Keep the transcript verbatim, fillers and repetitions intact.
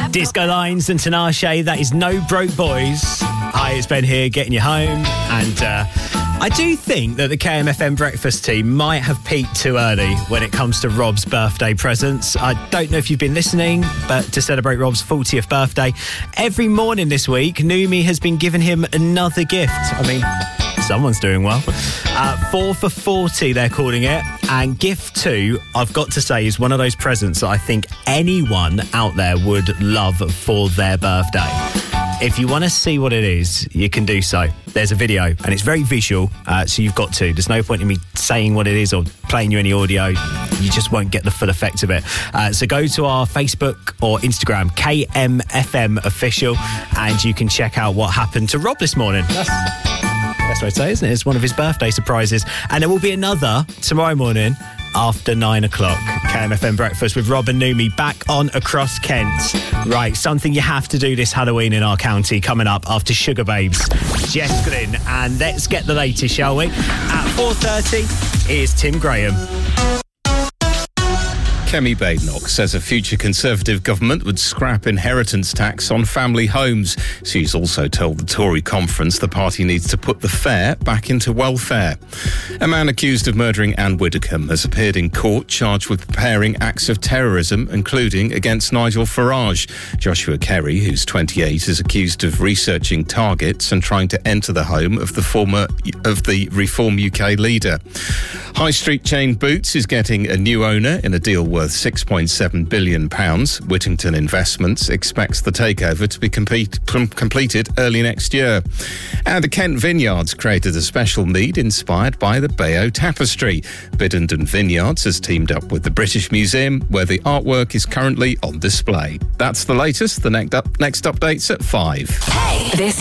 Disco Lines and Tinashe, that is No Broke Boys. Hi, it's Ben here, getting you home. And uh, I do think that the K M F M breakfast team might have peaked too early when it comes to Rob's birthday presents. I don't know if you've been listening, but to celebrate Rob's fortieth birthday, every morning this week, Numi has been giving him another gift. I mean, someone's doing well. Uh, four for forty, they're calling it. And gift two, I've got to say, is one of those presents that I think anyone out there would love for their birthday. If you want to see what it is, you can do so. There's a video, and it's very visual, uh, so you've got to. There's no point in me saying what it is or playing you any audio. You just won't get the full effect of it. Uh, so go to our Facebook or Instagram, K M F M Official, and you can check out what happened to Rob this morning. That's best way to say, isn't it? It's one of his birthday surprises. And there will be another tomorrow morning after nine o'clock. K M F M Breakfast with Rob and Numi back on Across Kent. Right, something you have to do this Halloween in our county coming up after Sugar Babes, Jess Glynn. And let's get the latest, shall we? At four thirty, here's Tim Graham. Kemi Badenoch says a future Conservative government would scrap inheritance tax on family homes. She's also told the Tory conference the party needs to put the fair back into welfare. A man accused of murdering Anne Widdecombe has appeared in court charged with preparing acts of terrorism, including against Nigel Farage. Joshua Kerry, who's twenty-eight, is accused of researching targets and trying to enter the home of the former of the Reform U K leader. High street chain Boots is getting a new owner in a deal worth six point seven billion pounds. Whittington Investments expects the takeover to be complete, com- completed early next year. And the Kent Vineyards created a special mead inspired by the Bayeux Tapestry. Biddenden Vineyards has teamed up with the British Museum, where the artwork is currently on display. That's the latest. The next, up- next update's at five. Hey, this